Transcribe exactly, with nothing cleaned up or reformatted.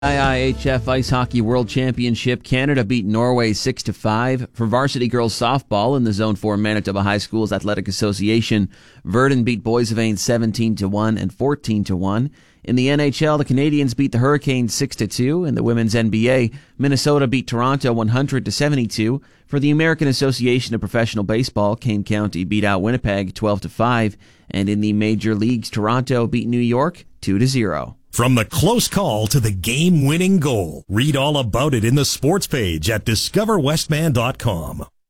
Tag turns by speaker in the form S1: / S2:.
S1: I I H F Ice Hockey World Championship, Canada beat Norway six to five. For varsity girls softball in the Zone four Manitoba High Schools Athletic Association, Verdun beat Boissevain seventeen to one and fourteen to one. In the N H L, the Canadiens beat the Hurricanes six to two. In the women's N B A, Minnesota beat Toronto one hundred to seventy-two. For the American Association of Professional Baseball, Kane County beat out Winnipeg twelve to five. And in the major leagues, Toronto beat New York two to zero.
S2: From the close call to the game-winning goal, read all about it in the sports page at discover westman dot com.